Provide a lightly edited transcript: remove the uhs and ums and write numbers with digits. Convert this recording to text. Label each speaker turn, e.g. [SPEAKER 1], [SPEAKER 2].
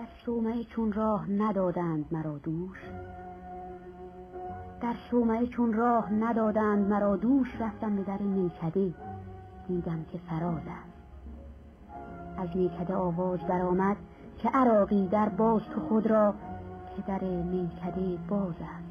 [SPEAKER 1] صومعه چون راه ندادند مرا دوش، در صومعه چون راه ندادند مرا دوش. رفتم به در میکده دیدم که فراز است. از میکده آواز درآمد که عراقی در باز تو خود را، که در میکده باز است.